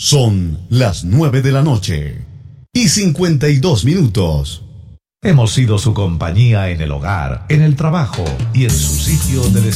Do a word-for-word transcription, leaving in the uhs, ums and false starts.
Son las nueve de la noche y cincuenta y dos minutos. Hemos sido su compañía en el hogar, en el trabajo y en su sitio de